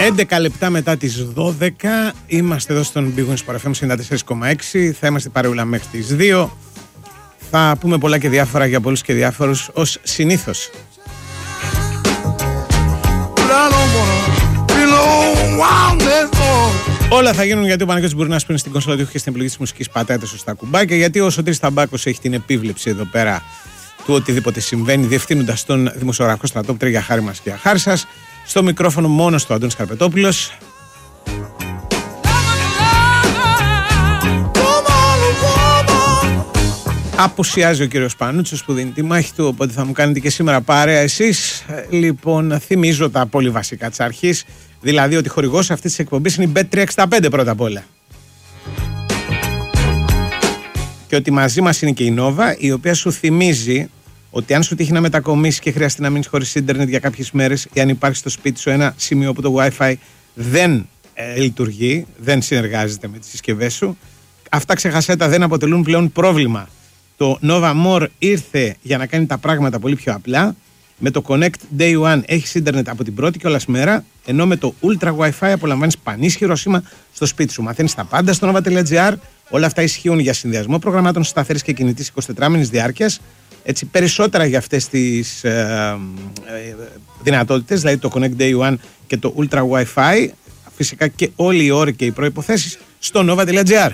11 λεπτά μετά τις 12 είμαστε εδώ στον Big Win Sport FM 94,6. Θα είμαστε παρεούλα μέχρι τις 2. Θα πούμε πολλά και διάφορα για πολλούς και διάφορους ως συνήθως. Όλα θα γίνουν γιατί ο Παναγιώτης μπορεί να σπίνει στην κονσόλα του και στην επιλογή της μουσικής πατάτε σωστά κουμπάκια. Γιατί ο Σωτήρης Ταμπάκος έχει την επίβλεψη εδώ πέρα του οτιδήποτε συμβαίνει, διευθύνοντας τον δημοσιογραφικό στρατόπτρο για χάρη μας και για χάρη σας. Στο μικρόφωνο μόνος του Αντώνης Καρπετόπουλος. Απουσιάζει ο κύριος Πανούτσος που δίνει τη μάχη του, οπότε θα μου κάνετε και σήμερα παρέα εσείς. Λοιπόν, θυμίζω τα πολύ βασικά της αρχής, δηλαδή ότι χορηγός αυτής της εκπομπής είναι η Bet365 πρώτα απ' όλα. Και ότι μαζί μας είναι και η Nova, η οποία σου θυμίζει ότι αν σου τύχει να μετακομίσεις και χρειαστεί να μείνεις χωρίς ίντερνετ για κάποιες μέρες, ή αν υπάρχει στο σπίτι σου ένα σημείο που το Wi-Fi δεν λειτουργεί, δεν συνεργάζεται με τις συσκευές σου, αυτά ξεχασέτα, δεν αποτελούν πλέον πρόβλημα. Το Nova More ήρθε για να κάνει τα πράγματα πολύ πιο απλά. Με το Connect Day One έχεις ίντερνετ από την πρώτη κιόλας μέρα, ενώ με το Ultra Wi-Fi απολαμβάνεις πανίσχυρο σήμα στο σπίτι σου. Μαθαίνεις τα πάντα στο nova.gr. Όλα αυτά ισχύουν για συνδυασμό προγραμμάτων σταθερής και κινητής 24μηνης διάρκειας. Έτσι, περισσότερα για αυτές τις δυνατότητες, δηλαδή το Connect Day One και το Ultra Wi-Fi. Φυσικά και όλοι οι όροι και οι προϋποθέσεις στο nova.gr.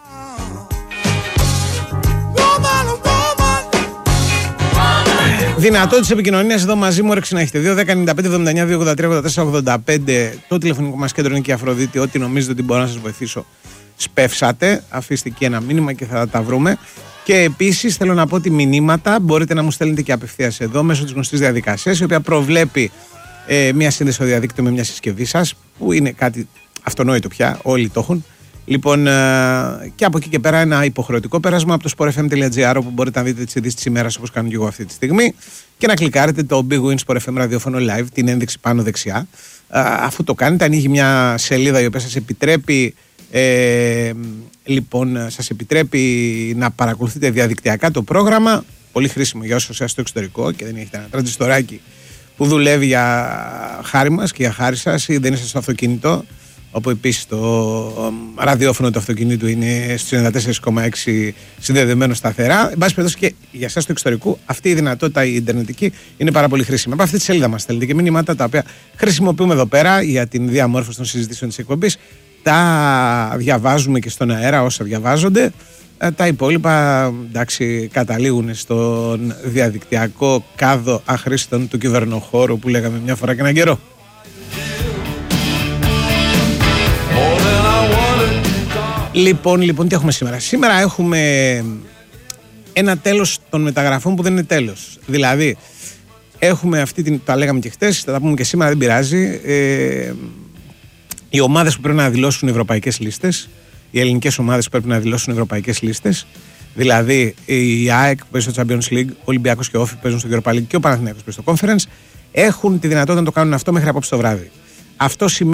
Δυνατότητες επικοινωνίας εδώ μαζί μου, όρεξη να έχετε. 2-10-95-79-283-84-85. Το τηλεφωνικό μας κέντρο είναι και η Αφροδίτη. Ό,τι νομίζετε ότι μπορώ να σας βοηθήσω, σπεύσατε. Αφήστε εκεί ένα μήνυμα και θα τα βρούμε. Και επίσης θέλω να πω ότι μηνύματα μπορείτε να μου στέλνετε και απευθείας εδώ μέσω της γνωστής διαδικασίας, η οποία προβλέπει μια σύνδεση στο διαδίκτυο με μια συσκευή σας, που είναι κάτι αυτονόητο πια, όλοι το έχουν. Λοιπόν, και από εκεί και πέρα ένα υποχρεωτικό πέρασμα από το sportfm.gr, όπου μπορείτε να δείτε τις ειδήσεις της ημέρας όπως κάνω και εγώ αυτή τη στιγμή, και να κλικάρετε το Big Win Sport FM ραδιόφωνο live, την ένδειξη πάνω δεξιά. Αφού το κάνετε, ανοίγει μια σελίδα η οποία σας επιτρέπει, σας επιτρέπει να παρακολουθείτε διαδικτυακά το πρόγραμμα. Πολύ χρήσιμο για όσους είστε στο εξωτερικό και δεν έχετε ένα τραντζιστοράκι που δουλεύει για χάρη μας και για χάρη σας, ή δεν είστε στο αυτοκίνητο, όπου επίσης το ραδιόφωνο του αυτοκινήτου είναι στους 94,6 συνδεδεμένο σταθερά. Εν πάση περιπτώσει, και για εσάς του εξωτερικού, αυτή η δυνατότητα η ιντερνετική είναι πάρα πολύ χρήσιμη. Από αυτή τη σελίδα μας στέλνετε και μηνύματα τα οποία χρησιμοποιούμε εδώ πέρα για την διαμόρφωση των συζητήσεων της εκπομπής. Τα διαβάζουμε και στον αέρα όσα διαβάζονται. Τα υπόλοιπα, εντάξει, καταλήγουν στον διαδικτυακό κάδο αχρήστων του κυβερνοχώρου που λέγαμε μια φορά και έναν καιρό. Λοιπόν, τι έχουμε σήμερα? Σήμερα έχουμε ένα τέλος των μεταγραφών που δεν είναι τέλος. Δηλαδή, έχουμε τα λέγαμε και χτες, θα τα πούμε και σήμερα, δεν πειράζει. Οι ομάδες που πρέπει να δηλώσουν ευρωπαϊκές λίστες, οι ελληνικές ομάδες που πρέπει να δηλώσουν ευρωπαϊκές λίστες, δηλαδή η ΑΕΚ που παίζει στο Champions League, ο Ολυμπιακός και ο Όφη που παίζουν στο Europa League και ο Παναθηναϊκός που παίζει στο Conference, έχουν τη δυνατότητα να το κάνουν αυτό μέχρι απόψε το βράδυ. Αυτό σημαίνει